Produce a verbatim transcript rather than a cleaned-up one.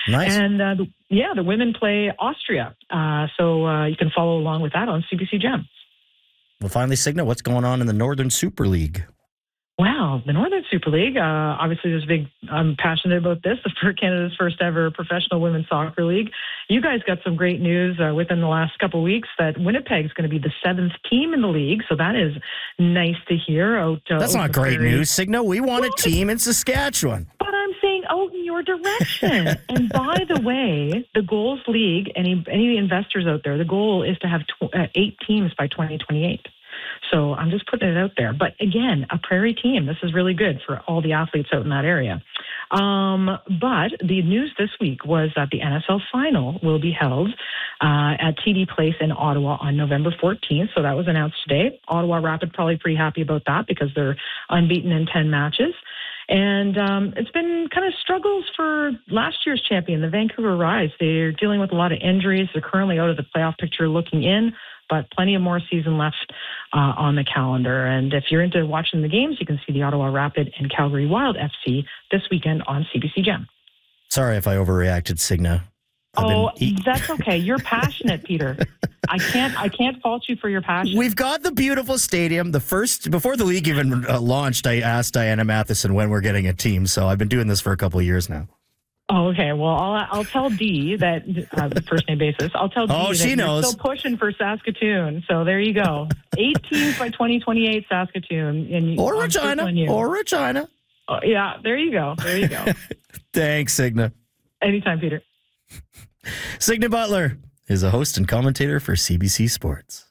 Nice. And uh, the, yeah, the women play Austria. Uh, so uh, you can follow along with that on C B C Gem. Well, finally, Signa, what's going on in the Northern Super League? Wow, the Northern Super League. Uh, obviously, there's a big. I'm passionate about this. For Canada's first ever professional women's soccer league. You guys got some great news uh, within the last couple of weeks that Winnipeg's going to be the seventh team in the league. So that is nice to hear. Out, uh, That's not great Prairie. news, Signa. We want a team in Saskatchewan. But I'm saying out in your direction. And by the way, the Goals League. Any any investors out there, the goal is to have tw- uh, eight teams by twenty twenty-eight. So I'm just putting it out there. But again, a Prairie team. This is really good for all the athletes out in that area. Um, but the news this week was that the N S L final will be held uh, at T D Place in Ottawa on November fourteenth. So that was announced today. Ottawa Rapid probably pretty happy about that because they're unbeaten in ten matches. And um, it's been kind of struggles for last year's champion, the Vancouver Rise. They're dealing with a lot of injuries. They're currently out of the playoff picture looking in, but plenty of more season left uh, on the calendar. And if you're into watching the games, you can see the Ottawa Rapid and Calgary Wild F C this weekend on C B C Gem. Sorry if I overreacted, Signa. I've Oh, been... that's okay. You're passionate, Peter. I can't. I can't fault you for your passion. We've got the beautiful stadium. The first before the league even uh, launched, I asked Diana Matheson when we're getting a team. So I've been doing this for a couple of years now. Oh, okay. Well, I'll I'll tell Dee that uh, the first name basis. I'll tell Dee Oh, that she you're knows. still pushing for Saskatoon. So there you go. Eight teams by twenty twenty-eight, Saskatoon, and Or I'm Regina. circling you. Or Regina. Oh, yeah, there you go. There you go. Thanks, Signa. Anytime, Peter. Signa Butler is a host and commentator for C B C Sports.